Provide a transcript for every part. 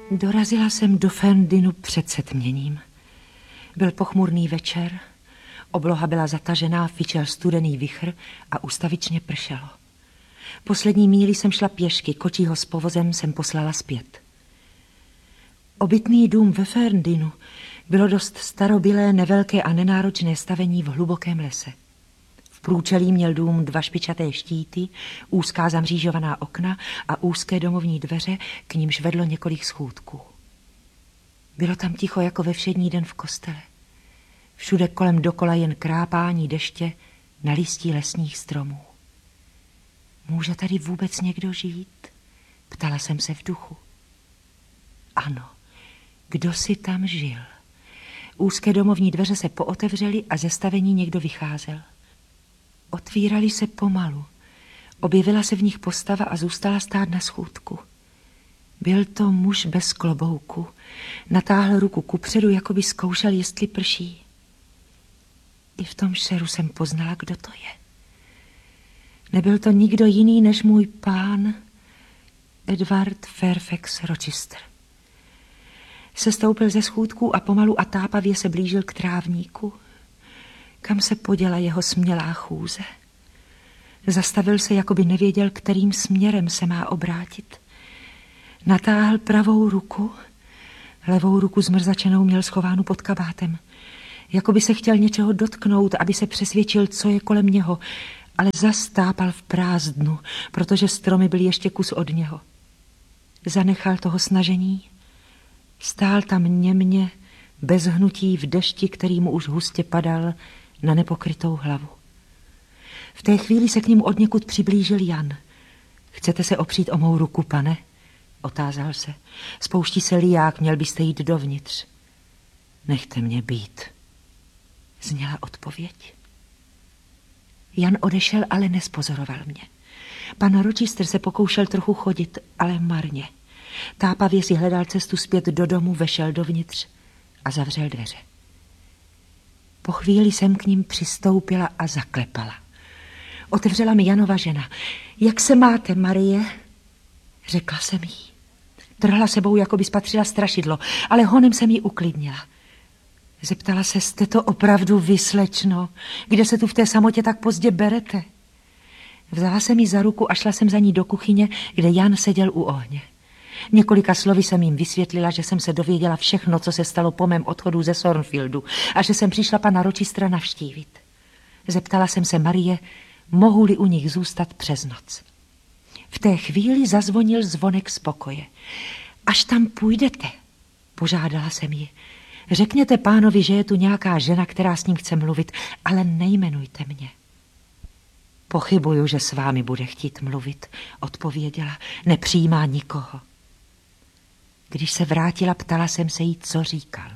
Dorazila jsem do Ferndynu před setměním. Byl pochmurný večer, obloha byla zatažená, fičel studený vichr a ustavičně pršelo. Poslední míli jsem šla pěšky, kočího s povozem jsem poslala zpět. Obytný dům ve Ferndynu bylo dost starobylé, nevelké a nenáročné stavení v hlubokém lese. V průčelí měl dům 2 špičaté štíty, úzká zamřížovaná okna a úzké domovní dveře, k nímž vedlo několik schůdků. Bylo tam ticho jako ve všední den v kostele. Všude kolem dokola jen krápání deště na listí lesních stromů. Může tady vůbec někdo žít? Ptala jsem se v duchu. Ano, kdo si tam žil? Úzké domovní dveře se pootevřely a ze stavení někdo vycházel. Otvírali se pomalu. Objevila se v nich postava a zůstala stát na schůdku. Byl to muž bez klobouku. Natáhl ruku kupředu, jako by zkoušel, jestli prší. I v tom šeru jsem poznala, kdo to je. Nebyl to nikdo jiný než můj pán Edward Fairfax Rochester. Sestoupil ze schůdku a pomalu a tápavě se blížil k trávníku. Kam se poděla jeho smělá chůze? Zastavil se, jako by nevěděl, kterým směrem se má obrátit. Natáhl pravou ruku, levou ruku zmrzačenou měl schovánu pod kabátem. Jako by se chtěl něčeho dotknout, aby se přesvědčil, co je kolem něho, ale zastápal v prázdnu, protože stromy byly ještě kus od něho. Zanechal toho snažení, stál tam němě, bez hnutí v dešti, který mu už hustě padal na nepokrytou hlavu. V té chvíli se k němu odněkud přiblížil Jan. Chcete se opřít o mou ruku, pane? Otázal se. Spouští se liják, měl byste jít dovnitř. Nechte mě být, zněla odpověď. Jan odešel, ale nespozoroval mě. Pan Rochester se pokoušel trochu chodit, ale marně. Tápavě si hledal cestu zpět do domu, vešel dovnitř a zavřel dveře. Po chvíli jsem k ním přistoupila a zaklepala. Otevřela mi Janova žena. Jak se máte, Marie? Řekla jsem jí. Trhla sebou, jako by spatřila strašidlo, ale honem jsem jí uklidnila. Zeptala se, jste to opravdu vy, slečno? Kde se tu v té samotě tak pozdě berete? Vzala jsem jí za ruku a šla jsem za ní do kuchyně, kde Jan seděl u ohně. Několika slovy jsem jim vysvětlila, že jsem se dověděla všechno, co se stalo po mém odchodu ze Thornfieldu a že jsem přišla pana Rochestera navštívit. Zeptala jsem se Marie, mohu-li u nich zůstat přes noc. V té chvíli zazvonil zvonek z pokoje. Až tam půjdete, požádala jsem ji. Řekněte pánovi, že je tu nějaká žena, která s ním chce mluvit, ale nejmenujte mě. Pochybuju, že s vámi bude chtít mluvit, odpověděla. Nepřijímá nikoho. Když se vrátila, ptala jsem se jí, co říkal.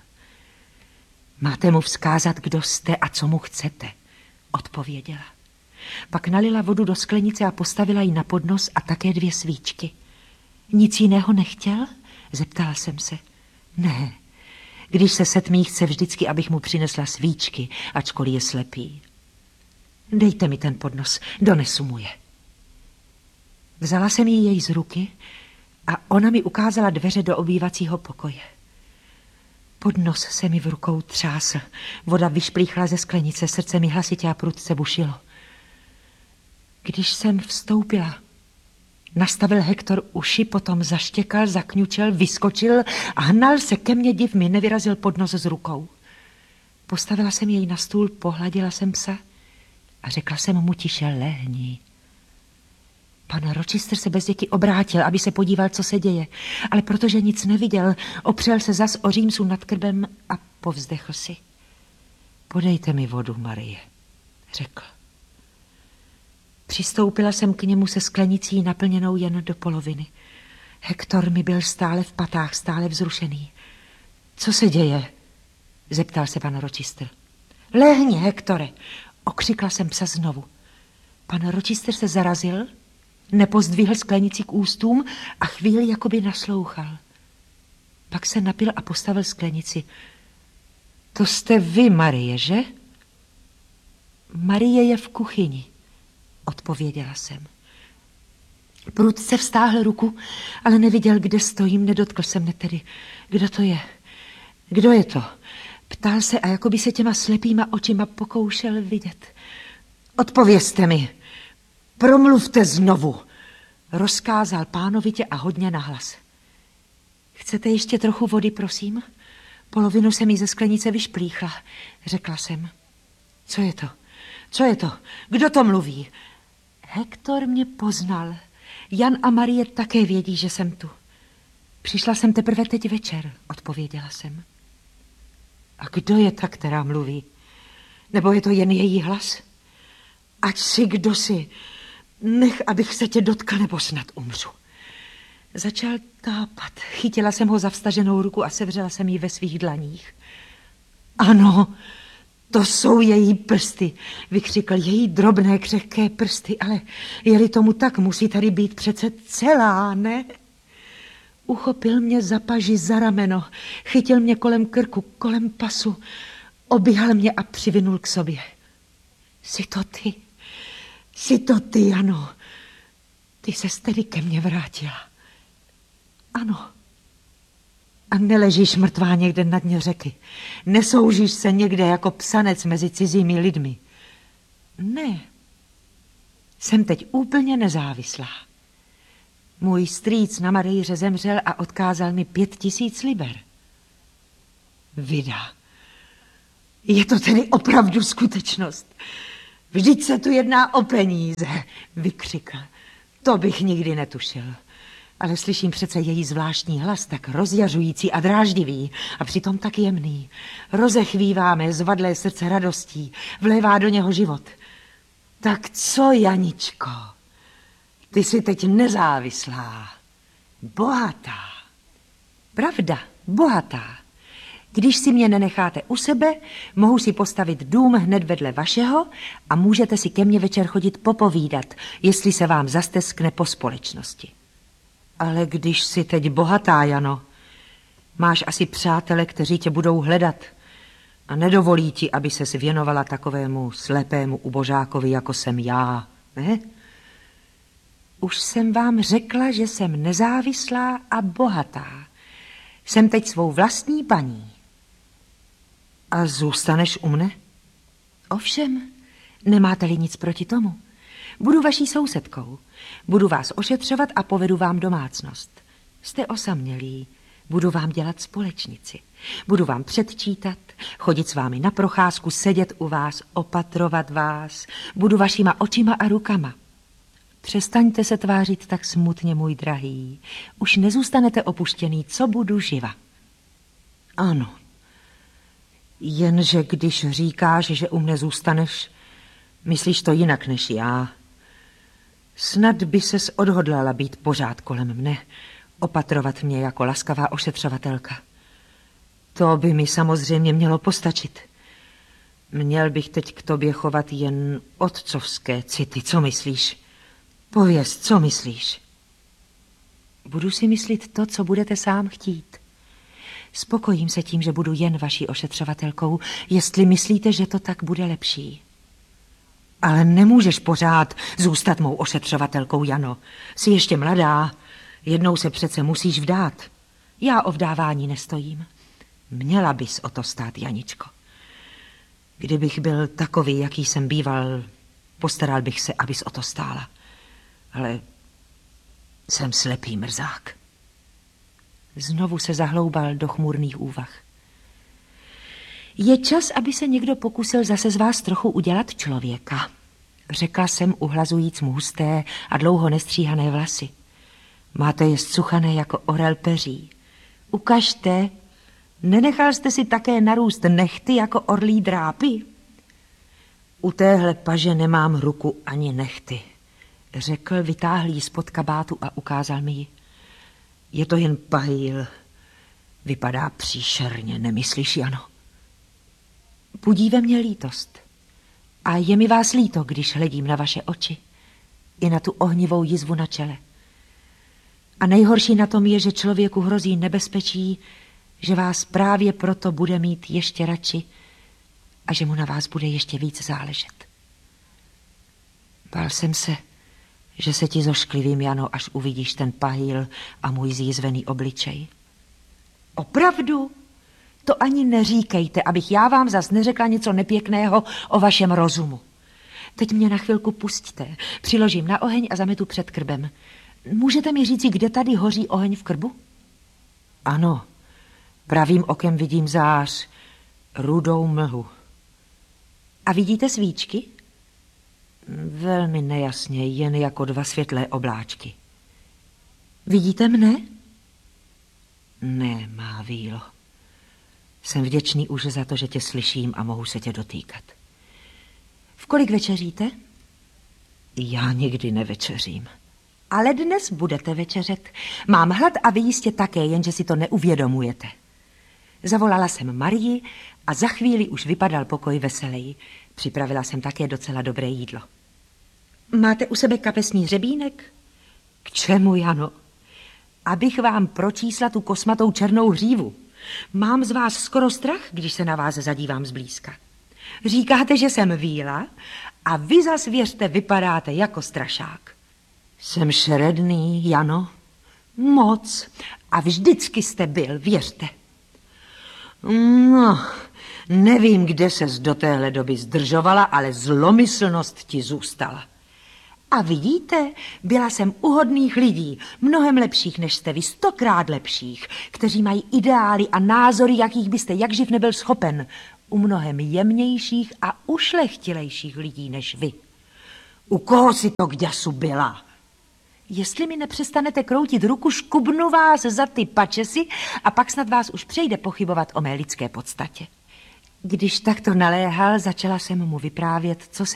Máte mu vzkázat, kdo jste a co mu chcete, odpověděla. Pak nalila vodu do sklenice a postavila ji na podnos a také 2 svíčky. Nic jiného nechtěl? Zeptala jsem se. Ne, když se setmí, chce vždycky, abych mu přinesla svíčky, ačkoliv je slepý. Dejte mi ten podnos, donesu mu je. Vzala jsem jej z ruky a ona mi ukázala dveře do obývacího pokoje. Podnos se mi v rukou třásl, voda vyšplíchla ze sklenice, srdce mi hlasitě a prudce bušilo. Když jsem vstoupila, nastavil Hektor uši, potom zaštěkal, zakňučel, vyskočil a hnal se ke mně, div mi nevyrazil podnos z rukou. Postavila jsem jej na stůl, pohladila jsem psa a řekla jsem mu tiše, lehni. Pan Rochester se bezděky obrátil, aby se podíval, co se děje, ale protože nic neviděl, opřel se zas o římsu nad krbem a povzdechl si. Podejte mi vodu, Marie, řekl. Přistoupila jsem k němu se sklenicí naplněnou jen do poloviny. Hektor mi byl stále v patách, stále vzrušený. Co se děje? Zeptal se pan Rochester. Lehni, Hektore, okřikla jsem psa znovu. Pan Rochester se zarazil, nepozdvihl sklenici k ústům a chvíli jakoby naslouchal. Pak se napil a postavil sklenici. To jste vy, Marie, že? Marie je v kuchyni, odpověděla jsem. Prudce vztáhl ruku, ale neviděl, kde stojím, nedotkl se mne tedy. Kdo to je? Kdo je to? Ptal se a jako by se těma slepýma očima pokoušel vidět. Odpovězte mi. Promluvte znovu. Rozkázal pánovitě a hodně nahlas. Chcete ještě trochu vody, prosím? Polovinu se mi ze sklenice vyšplíchla, řekla jsem. Co je to? Co je to? Kdo to mluví? Hektor mě poznal. Jan a Marie také vědí, že jsem tu. Přišla jsem teprve teď večer, odpověděla jsem. A kdo je ta, která mluví? Nebo je to jen její hlas? Ať si kdo si, nech, abych se tě dotkl, nebo snad umřu. Začal tápat. Chytila jsem ho za vstaženou ruku a sevřela jsem ji ve svých dlaních. Ano, to jsou její prsty, vykřikl, její drobné křehké prsty, ale je-li tomu tak, musí tady být přece celá, ne? Uchopil mě za paži, za rameno, chytil mě kolem krku, kolem pasu, oběhal mě a přivinul k sobě. Jsi to ty, ano. Ty ses tedy ke mně vrátila. Ano. A neležíš mrtvá někde na dně řeky. Nesoužíš se někde jako psanec mezi cizími lidmi. Ne. Jsem teď úplně nezávislá. Můj strýc na Madejře zemřel a odkázal mi 5000 liber. Vida. Je to tedy opravdu skutečnost. Vždyť se tu jedná o peníze, vykřikl. To bych nikdy netušil. Ale slyším přece její zvláštní hlas, tak rozjařující a dráždivý a přitom tak jemný. Rozechvívá mé zvadlé srdce radostí, vlévá do něho život. Tak co, Janičko? Ty jsi teď nezávislá, bohatá. Pravda, bohatá. Když si mě nenecháte u sebe, mohu si postavit dům hned vedle vašeho a můžete si ke mně večer chodit popovídat, jestli se vám zasteskne po společnosti. Ale když jsi teď bohatá, Jano, máš asi přátele, kteří tě budou hledat a nedovolí ti, aby ses věnovala takovému slepému ubožákovi, jako jsem já, ne? Už jsem vám řekla, že jsem nezávislá a bohatá. Jsem teď svou vlastní paní. A zůstaneš u mne? Ovšem, nemáte-li nic proti tomu. Budu vaší sousedkou. Budu vás ošetřovat a povedu vám domácnost. Jste osamělí. Budu vám dělat společnici. Budu vám předčítat, chodit s vámi na procházku, sedět u vás, opatrovat vás. Budu vašima očima a rukama. Přestaňte se tvářit tak smutně, můj drahý. Už nezůstanete opuštěný, co budu živa. Ano, jenže když říkáš, že u mne zůstaneš, myslíš to jinak než já. Snad by ses odhodlala být pořád kolem mne, opatrovat mě jako laskavá ošetřovatelka. To by mi samozřejmě mělo postačit. Měl bych teď k tobě chovat jen otcovské city, co myslíš? Pověz, co myslíš? Budu si myslit to, co budete sám chtít. Spokojím se tím, že budu jen vaší ošetřovatelkou, jestli myslíte, že to tak bude lepší. Ale nemůžeš pořád zůstat mou ošetřovatelkou, Jano. Jsi ještě mladá, jednou se přece musíš vdát. Já o vdávání nestojím. Měla bys o to stát, Janičko. Kdybych byl takový, jaký jsem býval, postaral bych se, abys o to stála. Ale jsem slepý mrzák. Znovu se zahloubal do chmurných úvah. Je čas, aby se někdo pokusil zase z vás trochu udělat člověka, řekla jsem, uhlazujíc mu husté a dlouho nestříhané vlasy. Máte je zcuchané jako orel peří. Ukažte, nenechal jste si také narůst nehty jako orlí drápy? U téhle paže nemám ruku ani nehty, řekl, vytáhl ji spod kabátu a ukázal mi ji. Je to jen pahýl. Vypadá příšerně, nemyslíš, Jano? Budí ve mně lítost. A je mi vás líto, když hledím na vaše oči. I na tu ohnivou jizvu na čele. A nejhorší na tom je, že člověku hrozí nebezpečí, že vás právě proto bude mít ještě radši a že mu na vás bude ještě víc záležet. Bál jsem se, že se ti zošklivím, Jano, až uvidíš ten pahýl a můj zjízvený obličej. Opravdu? To ani neříkejte, abych já vám zas neřekla něco nepěkného o vašem rozumu. Teď mě na chvilku pusťte, přiložím na oheň a zametu před krbem. Můžete mi říci, kde tady hoří oheň v krbu? Ano, pravým okem vidím zář, rudou mlhu. A vidíte svíčky? Velmi nejasně, jen jako dva světlé obláčky. Vidíte mne? Ne, má vílo. Jsem vděčný už za to, že tě slyším a mohu se tě dotýkat. V kolik večeříte? Já nikdy nevečeřím. Ale dnes budete večeřet. Mám hlad a vy jistě také, jenže si to neuvědomujete. Zavolala jsem Marii a za chvíli už vypadal pokoj veseleji. Připravila jsem také docela dobré jídlo. Máte u sebe kapesní hřebínek? K čemu, Jano? Abych vám pročísla tu kosmatou černou hřívu. Mám z vás skoro strach, když se na vás zadívám zblízka. Říkáte, že jsem víla a vy zas, věřte, vypadáte jako strašák. Jsem šeredný, Jano. Moc. A vždycky jste byl, věřte. No, nevím, kde ses do téhle doby zdržovala, ale zlomyslnost ti zůstala. A vidíte, byla jsem u hodných lidí, mnohem lepších než jste vy, 100krát lepších, kteří mají ideály a názory, jakých byste jakživ nebyl schopen, u mnohem jemnějších a ušlechtilejších lidí než vy. U koho si to k děsu byla? Jestli mi nepřestanete kroutit ruku, škubnu vás za ty pačesy a pak snad vás už přejde pochybovat o mé lidské podstatě. Když takto naléhal, začala jsem mu vyprávět, co se